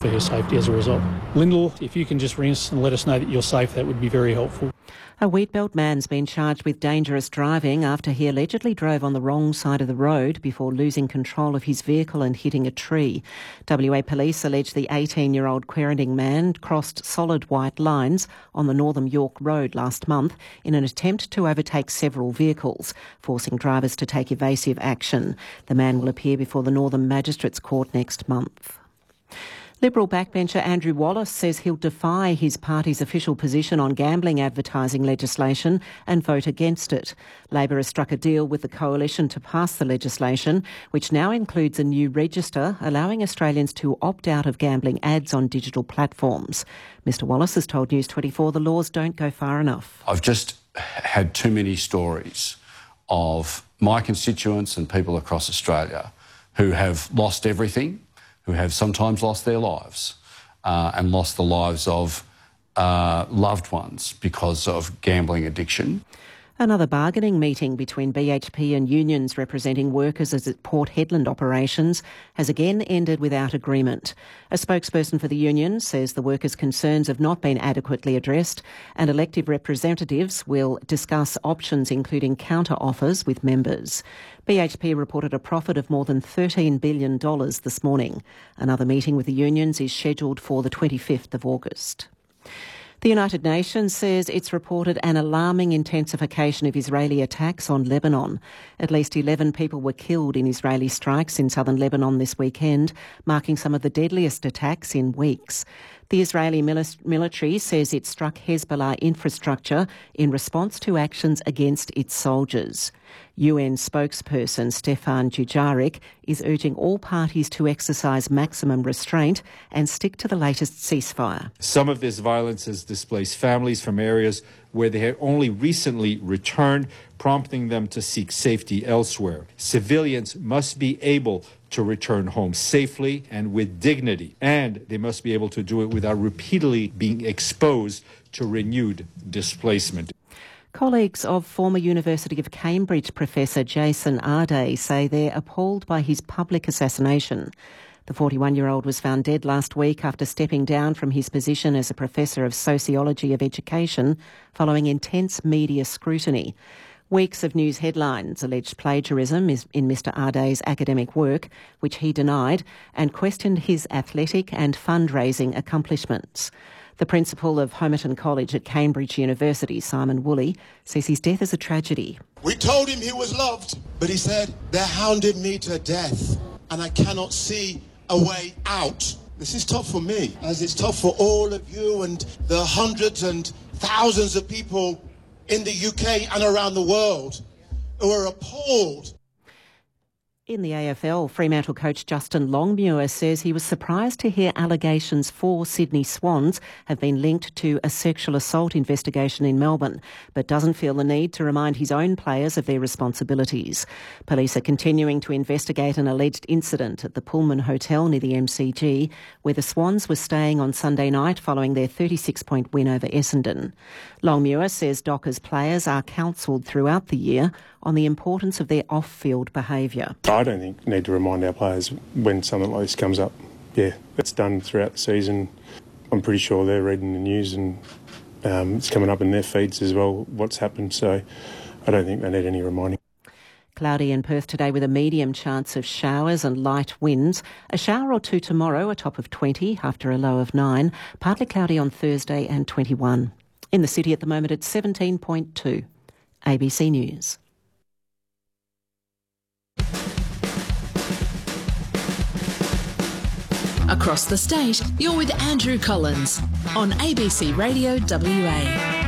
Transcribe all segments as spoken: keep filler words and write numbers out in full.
for her safety as a result. Lyndall, if you can just ring us and let us know that you're safe, that would be very helpful. A Wheatbelt man's been charged with dangerous driving after he allegedly drove on the wrong side of the road before losing control of his vehicle and hitting a tree. W A Police allege the eighteen-year-old Querending man crossed solid white lines on the Northern York Road last month in an attempt to overtake several vehicles, forcing drivers to take evasive action. The man will appear before the Northern Magistrates Court next month. Liberal backbencher Andrew Wallace says he'll defy his party's official position on gambling advertising legislation and vote against it. Labor has struck a deal with the coalition to pass the legislation, which now includes a new register allowing Australians to opt out of gambling ads on digital platforms. Mister Wallace has told News twenty-four the laws don't go far enough. I've just had too many stories of my constituents and people across Australia who have lost everything, who have sometimes lost their lives uh, and lost the lives of uh, loved ones because of gambling addiction. Another bargaining meeting between B H P and unions representing workers at its Port Hedland operations has again ended without agreement. A spokesperson for the union says the workers' concerns have not been adequately addressed and elected representatives will discuss options including counter-offers with members. B H P reported a profit of more than thirteen billion dollars this morning. Another meeting with the unions is scheduled for the twenty-fifth of August. The United Nations says it's reported an alarming intensification of Israeli attacks on Lebanon. At least eleven people were killed in Israeli strikes in southern Lebanon this weekend, marking some of the deadliest attacks in weeks. The Israeli military says it struck Hezbollah infrastructure in response to actions against its soldiers. U N spokesperson Stefan Dujarric is urging all parties to exercise maximum restraint and stick to the latest ceasefire. Some of this violence has displaced families from areas where they had only recently returned, prompting them to seek safety elsewhere. Civilians must be able to return home safely and with dignity, and they must be able to do it without repeatedly being exposed to renewed displacement. Colleagues of former University of Cambridge professor Jason Arday say they're appalled by his public assassination. The forty-one-year-old was found dead last week after stepping down from his position as a professor of sociology of education following intense media scrutiny. Weeks of news headlines alleged plagiarism in Mister Arday's academic work, which he denied, and questioned his athletic and fundraising accomplishments. The principal of Homerton College at Cambridge University, Simon Woolley, says his death is a tragedy. We told him he was loved, but he said, "They hounded me to death, and I cannot see a way out." This is tough for me, as it's tough for all of you and the hundreds and thousands of people in the U K and around the world who are appalled. In the A F L, Fremantle coach Justin Longmuir says he was surprised to hear allegations four Sydney Swans have been linked to a sexual assault investigation in Melbourne, but doesn't feel the need to remind his own players of their responsibilities. Police are continuing to investigate an alleged incident at the Pullman Hotel near the M C G, where the Swans were staying on Sunday night following their thirty-six point win over Essendon. Longmuir says Dockers players are counselled throughout the year on the importance of their off-field behaviour. I don't think we need to remind our players when something like this comes up. Yeah, it's done throughout the season. I'm pretty sure they're reading the news and um, it's coming up in their feeds as well, what's happened, so I don't think they need any reminding. Cloudy in Perth today with a medium chance of showers and light winds. A shower or two tomorrow, a top of twenty after a low of nine. Partly cloudy on Thursday and twenty-one. In the city at the moment it's seventeen point two. A B C News. Across the state, you're with Andrew Collins on A B C Radio W A.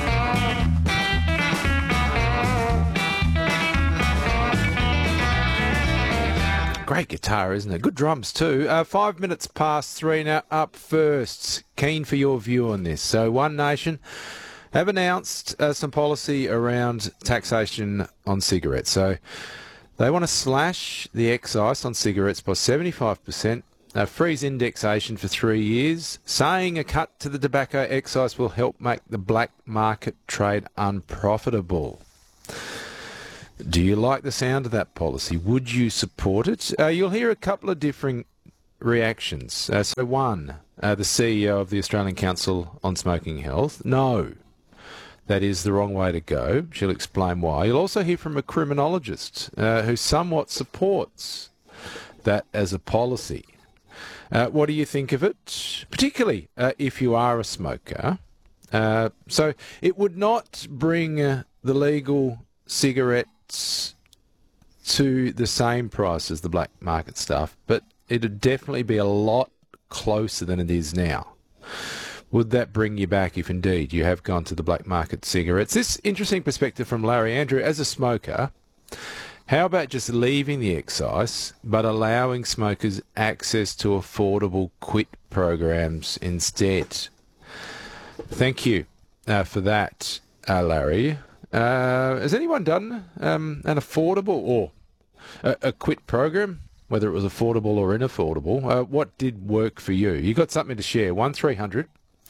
Great guitar, isn't it? Good drums too. Uh, five minutes past three now. Up first. Keen for your view on this. So One Nation have announced uh, some policy around taxation on cigarettes. So they want to slash the excise on cigarettes by seventy-five percent. Uh, freeze indexation for three years, saying a cut to the tobacco excise will help make the black market trade unprofitable. Do you like the sound of that policy? Would you support it? Uh, you'll hear a couple of differing reactions. Uh, so one, uh, the C E O of the Australian Council on Smoking Health, no, that is the wrong way to go. She'll explain why. You'll also hear from a criminologist uh, who somewhat supports that as a policy. Uh, what do you think of it, particularly uh, if you are a smoker? Uh, so it would not bring uh, the legal cigarettes to the same price as the black market stuff, but it would definitely be a lot closer than it is now. Would that bring you back if indeed you have gone to the black market cigarettes? This interesting perspective from Larry Andrew. As a smoker, how about just leaving the excise but allowing smokers access to affordable quit programs instead? Thank you uh, for that, uh, Larry. Uh, has anyone done um, an affordable or a, a quit program, whether it was affordable or unaffordable? Uh, what did work for you? You got something to share? one three hundred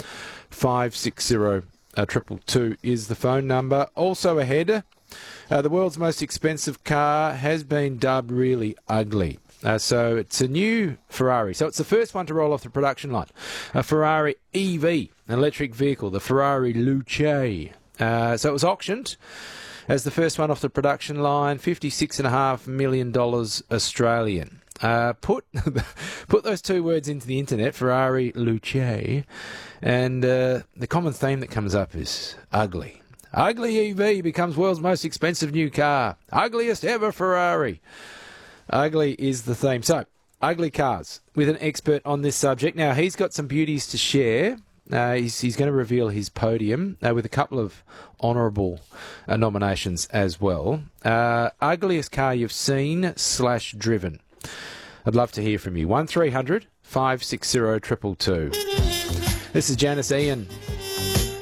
five six zero two two is the phone number. Also ahead, uh, the world's most expensive car has been dubbed really ugly. Uh, so it's a new Ferrari. So it's the first one to roll off the production line. A Ferrari E V, an electric vehicle, the Ferrari Luce. Uh, so it was auctioned as the first one off the production line, fifty-six point five million dollars Australian. Uh, put put those two words into the internet, Ferrari Luce, and uh, the common theme that comes up is ugly. Ugly E V becomes world's most expensive new car. Ugliest ever Ferrari. Ugly is the theme. So, ugly cars with an expert on this subject. Now, he's got some beauties to share. Uh, he's, he's going to reveal his podium uh, with a couple of honourable uh, nominations as well. Uh, ugliest car you've seen slash driven. I'd love to hear from you. one three hundred five six zero two two two. This is Janice Ian